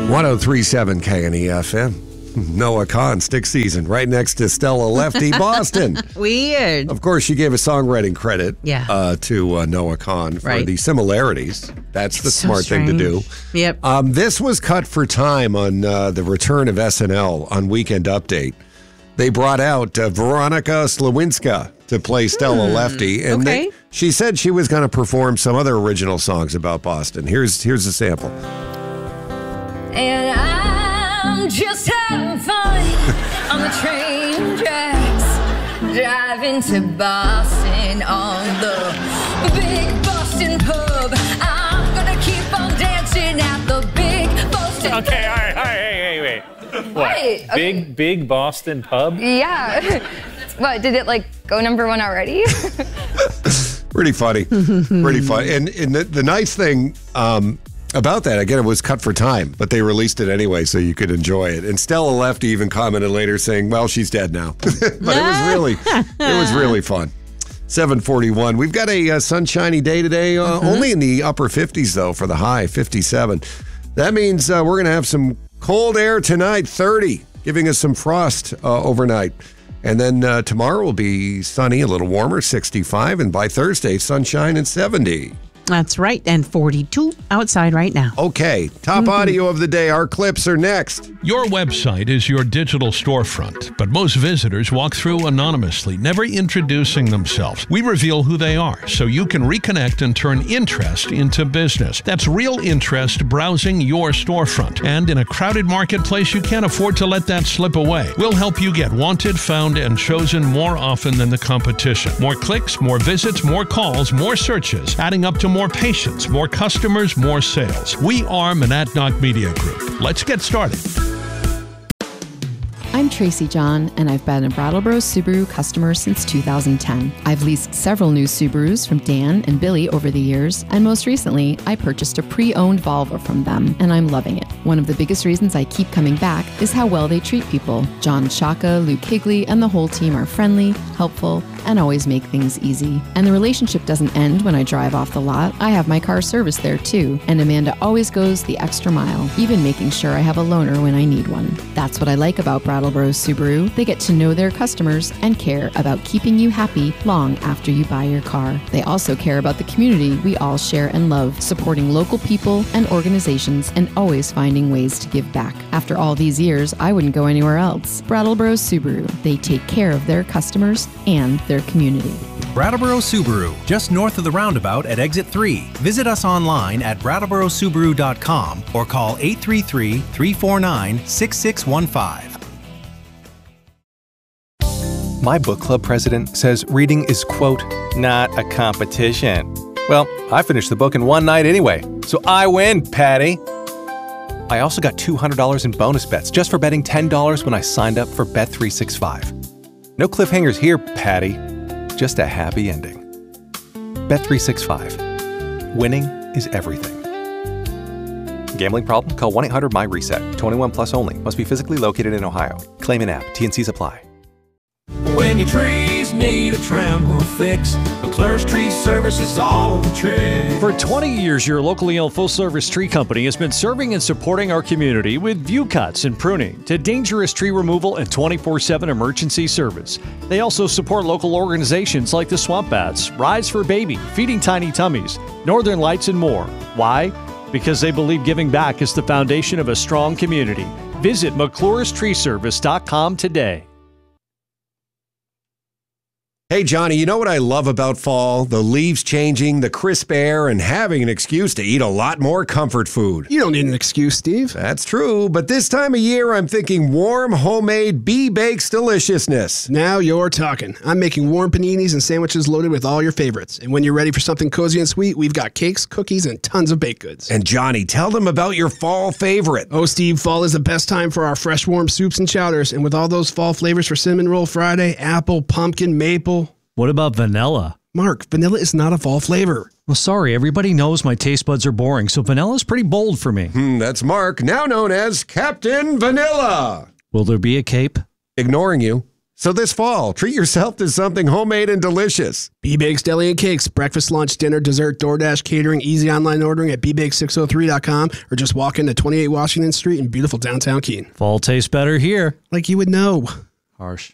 1037 KNEFM. Noah Kahn, Stick Season, right next to Stella Lefty, Boston. Weird. Of course, she gave a songwriting credit to Noah Kahn for the similarities. That's the smart thing to do. Yep. This was cut for time on the return of SNL on Weekend Update. They brought out Veronica Slawinska to play Stella Lefty, and she said she was going to perform some other original songs about Boston. Here's a sample. And I'm just having fun on the train tracks, driving to Boston on the big Boston pub. I'm gonna keep on dancing at the big Boston pub. Okay, all right, wait. What? Wait, okay. Big Boston pub? Yeah. What, did it go number one already? Pretty funny. Pretty funny. And the nice thing about that, again, it was cut for time, but they released it anyway so you could enjoy it. And Stella Lefty even commented later saying, well, she's dead now. But it was really fun. 7:41. We've got a sunshiny day today, only in the upper 50s, though, for the high, 57. That means we're going to have some cold air tonight, 30, giving us some frost overnight. And then tomorrow will be sunny, a little warmer, 65. And by Thursday, sunshine and 70. That's right. And 42 outside right now. Okay. Top audio of the day. Our clips are next. Your website is your digital storefront, but most visitors walk through anonymously, never introducing themselves. We reveal who they are so you can reconnect and turn interest into business. That's real interest browsing your storefront. And in a crowded marketplace, you can't afford to let that slip away. We'll help you get wanted, found, and chosen more often than the competition. More clicks, more visits, more calls, more searches, adding up to more patients, more customers, more sales. We are Monadnock Media Group. Let's get started. I'm Tracy John, and I've been a Brattleboro Subaru customer since 2010. I've leased several new Subarus from Dan and Billy over the years, and most recently, I purchased a pre-owned Volvo from them, and I'm loving it. One of the biggest reasons I keep coming back is how well they treat people. John Shaka, Luke Higley, and the whole team are friendly, helpful, and always make things easy. And the relationship doesn't end when I drive off the lot. I have my car serviced there too, and Amanda always goes the extra mile, even making sure I have a loaner when I need one. That's what I like about Brattleboro Subaru. They get to know their customers and care about keeping you happy long after you buy your car. They also care about the community we all share and love, supporting local people and organizations and always finding ways to give back. After all these years, I wouldn't go anywhere else. Brattleboro Subaru. They take care of their customers and their community. Brattleboro Subaru, just north of the roundabout at Exit 3. Visit us online at brattleborosubaru.com or call 833-349-6615. My book club president says reading is, quote, not a competition. Well, I finished the book in one night anyway, so I win, Patty. I also got $200 in bonus bets just for betting $10 when I signed up for Bet365. No cliffhangers here, Patty. Just a happy ending. Bet365. Winning is everything. Gambling problem? Call 1-800-MY-RESET. 21 plus only. Must be physically located in Ohio. Claim in app. T&Cs apply. When your trees need a trim or fix, McClure's Tree Service is all the trick. For 20 years, your locally owned full-service tree company has been serving and supporting our community with view cuts and pruning to dangerous tree removal and 24/7 emergency service. They also support local organizations like the Swamp Bats, Rise for Baby, Feeding Tiny Tummies, Northern Lights, and more. Why? Because they believe giving back is the foundation of a strong community. Visit McClure'sTreeService.com today. Hey, Johnny, you know what I love about fall? The leaves changing, the crisp air, and having an excuse to eat a lot more comfort food. You don't need an excuse, Steve. That's true, but this time of year, I'm thinking warm, homemade, bee-baked deliciousness. Now you're talking. I'm making warm paninis and sandwiches loaded with all your favorites. And when you're ready for something cozy and sweet, we've got cakes, cookies, and tons of baked goods. And Johnny, tell them about your fall favorite. Oh, Steve, fall is the best time for our fresh, warm soups and chowders. And with all those fall flavors for Cinnamon Roll Friday, apple, pumpkin, maple. What about vanilla? Mark, vanilla is not a fall flavor. Well, sorry, everybody knows my taste buds are boring, so vanilla's pretty bold for me. That's Mark, now known as Captain Vanilla. Will there be a cape? Ignoring you. So this fall, treat yourself to something homemade and delicious. B-Bakes Deli and Cakes. Breakfast, lunch, dinner, dessert, DoorDash, catering, easy online ordering at bbake603.com or just walk into 28 Washington Street in beautiful downtown Keene. Fall tastes better here. Like you would know. Harsh.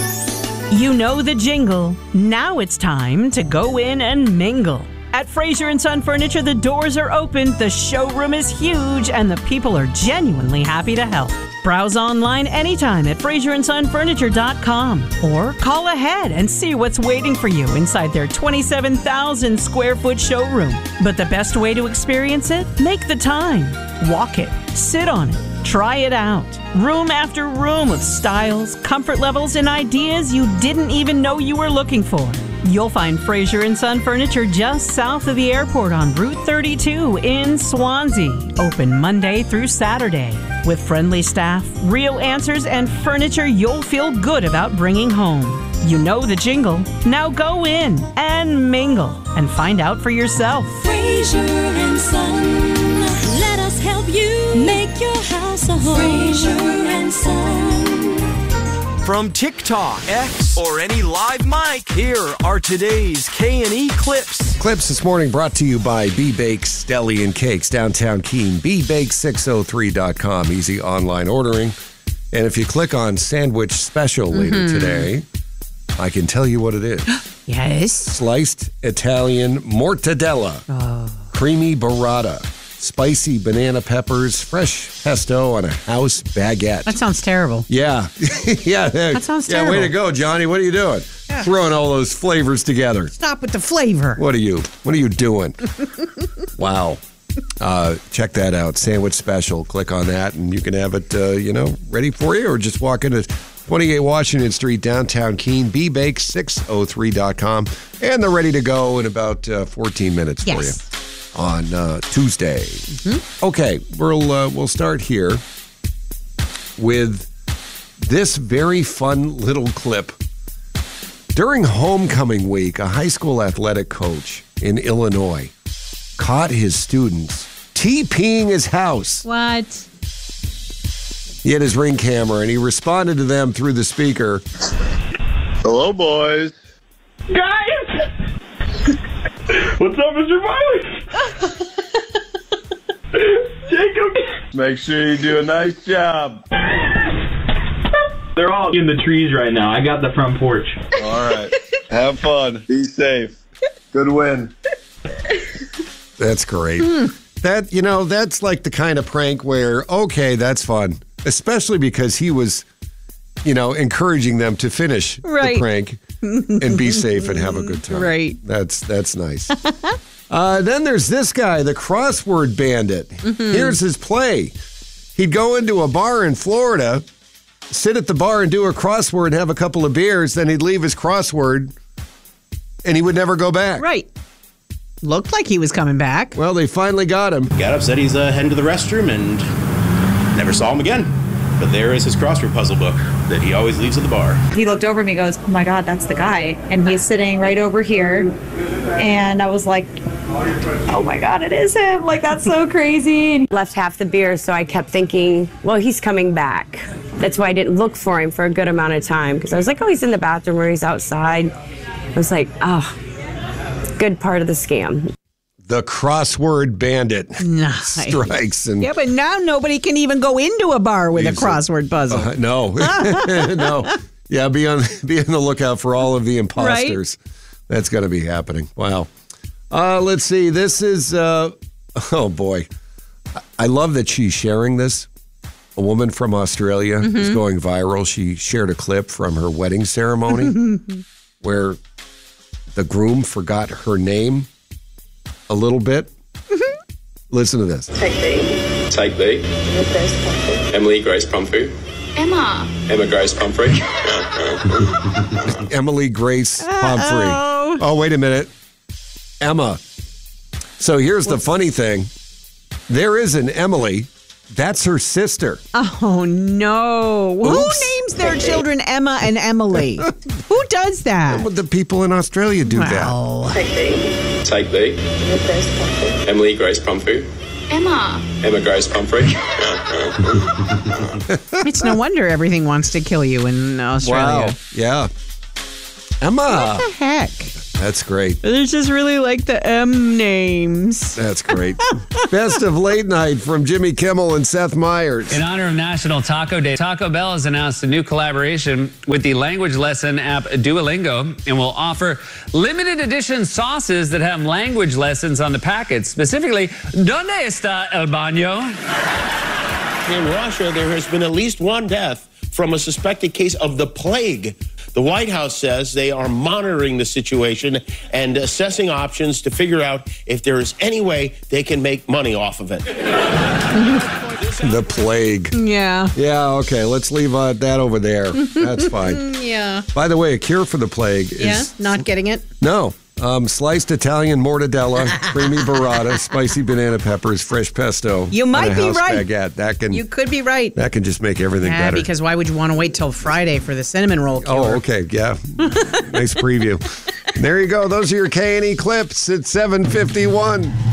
You know the jingle. Now it's time to go in and mingle. At Fraser & Son Furniture, the doors are open, the showroom is huge, and the people are genuinely happy to help. Browse online anytime at FraserandSonFurniture.com or call ahead and see what's waiting for you inside their 27,000 square foot showroom. But the best way to experience it? Make the time. Walk it. Sit on it. Try it out. Room after room of styles, comfort levels, and ideas you didn't even know you were looking for. You'll find Fraser & Son Furniture just south of the airport on Route 32 in Swansea. Open Monday through Saturday. With friendly staff, real answers, and furniture you'll feel good about bringing home. You know the jingle. Now go in and mingle and find out for yourself. Fraser & Son. Let us help you make your house a home. Fraser & Son. From TikTok, X, or any live mic, here are today's K&E clips. Clips this morning brought to you by B-Bakes Deli and Cakes, downtown Keene. bbake603.com, easy online ordering. And if you click on Sandwich Special later today, I can tell you what it is. Yes. Sliced Italian mortadella, creamy burrata, spicy banana peppers, fresh pesto on a house baguette. That sounds terrible. Yeah. Yeah. That sounds terrible. Yeah, way to go, Johnny. What are you doing? Yeah. Throwing all those flavors together. Stop with the flavor. What are you doing? Wow. Check that out. Sandwich Special. Click on that and you can have it, ready for you, or just walk into 28 Washington Street, downtown Keene, bbake603.com. And they're ready to go in about 14 minutes for you on Tuesday. Okay, we'll start here with this very fun little clip. During homecoming week, a high school athletic coach in Illinois caught his students TPing his house. What? He had his Ring camera and he responded to them through the speaker. Hello, boys. Guys! What's up, Mr. Miley? Jacob! Make sure you do a nice job. They're all in the trees right now. I got the front porch. All right. Have fun. Be safe. Good win. That's great. That's like the kind of prank where, okay, that's fun. Especially because he was, encouraging them to finish the prank and be safe and have a good time. Right. That's nice. Then there's this guy, the crossword bandit. Here's his play. He'd go into a bar in Florida, sit at the bar and do a crossword and have a couple of beers. Then he'd leave his crossword and he would never go back. Right. Looked like he was coming back. Well, they finally got him. Got up, said he's heading to the restroom, and never saw him again. But there is his crossword puzzle book that he always leaves at the bar. He looked over at me and goes, "Oh my God, that's the guy." And he's sitting right over here. And I was like, "Oh my God, it is him." Like, that's so crazy. Left half the beer, so I kept thinking, well, he's coming back. That's why I didn't look for him for a good amount of time. Because I was like, oh, he's in the bathroom or he's outside. I was like, oh, good part of the scam. The crossword bandit strikes. And yeah, but now nobody can even go into a bar with a crossword puzzle. No. No. Yeah, be on the lookout for all of the imposters. Right? That's going to be happening. Wow. Let's see. This is, oh boy. I love that she's sharing this. A woman from Australia is going viral. She shared a clip from her wedding ceremony where the groom forgot her name a little bit. Listen to this. Take B. Take B. Emily Grace Pumphrey. Emma Grace Pumphrey. Emily Grace Pumphrey. Oh, wait a minute. Emma. So here's the funny thing. There is an Emily. That's her sister. Oh, no. Oops. Who names their children Emma and Emily? Who does that? The people in Australia do that. Take B. Emily Grace Pumphrey. Emma. Emma Grace Pumphrey. It's no wonder everything wants to kill you in Australia. Wow. Yeah. Emma. What the heck? That's great. There's just really like the M names. That's great. Best of late night from Jimmy Kimmel and Seth Meyers. In honor of National Taco Day, Taco Bell has announced a new collaboration with the language lesson app Duolingo and will offer limited edition sauces that have language lessons on the packets. Specifically, ¿Dónde está el baño? In Russia, there has been at least one death from a suspected case of the plague. The White House says they are monitoring the situation and assessing options to figure out if there is any way they can make money off of it. The plague. Yeah. Yeah, okay. Let's leave that over there. That's fine. Yeah. By the way, a cure for the plague is... Yeah? Not getting it? No. Sliced Italian mortadella, creamy burrata, spicy banana peppers, fresh pesto. You might and a be house right. baguette. You could be right. That can just make everything Yeah, better. because why would you want to wait till Friday for the cinnamon roll cure? Oh, okay. Yeah. Nice preview. There you go. Those are your K&E clips at 7:51.